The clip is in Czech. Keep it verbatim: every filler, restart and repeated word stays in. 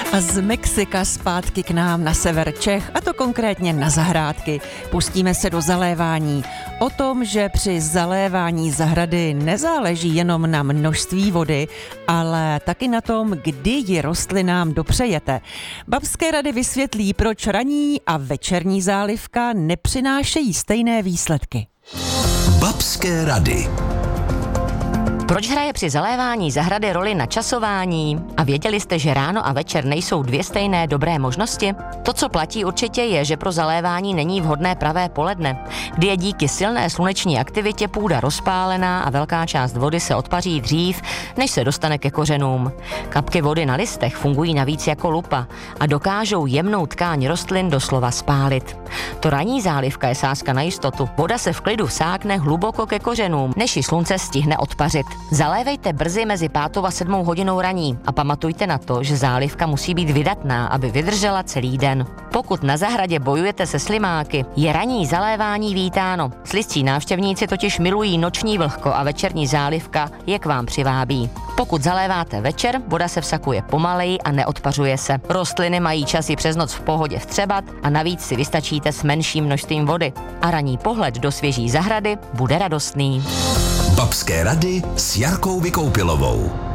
A z Mexika zpátky k nám na sever Čech, a to konkrétně na zahrádky. Pustíme se do zalévání. O tom, že při zalévání zahrady nezáleží jenom na množství vody, ale taky na tom, kdy ji rostlinám dopřejete. Babské rady vysvětlí, proč ranní a večerní zálivka nepřinášejí stejné výsledky. Babské rady. Proč hraje při zalévání zahrady roli načasování? A věděli jste, že ráno a večer nejsou dvě stejné dobré možnosti? To, co platí určitě, je, že pro zalévání není vhodné pravé poledne, kdy je díky silné sluneční aktivitě půda rozpálená a velká část vody se odpaří dřív, než se dostane ke kořenům. Kapky vody na listech fungují navíc jako lupa a dokážou jemnou tkáň rostlin doslova spálit. To ranní zálivka je sázka na jistotu. Voda se v klidu vsákne hluboko ke kořenům, než ji slunce stihne odpařit. Zalévejte brzy mezi pátou a sedmou hodinou raní a pamatujte na to, že zálivka musí být vydatná, aby vydržela celý den. Pokud na zahradě bojujete se slimáky, je ranní zalévání vítáno. Slizcí návštěvníci totiž milují noční vlhko a večerní zálivka je k vám přivábí. Pokud zaléváte večer, voda se vsakuje pomaleji a neodpařuje se. Rostliny mají čas i přes noc v pohodě vstřebat a navíc si vystačíte s menším množstvím vody. A ranní pohled do svěží zahrady bude radostný. Babské rady s Jarkou Vykoupilovou.